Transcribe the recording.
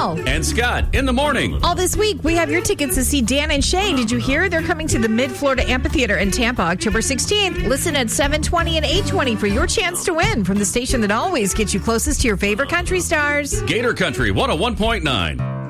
Al. And Scott in the morning. All this week, we have your tickets to see Dan and Shay. Did you hear? They're coming to the Mid-Florida Amphitheater in Tampa, October 16th. Listen at 7:20 and 8:20 for your chance to win from the station that always gets you closest to your favorite country stars. Gator Country 101.9.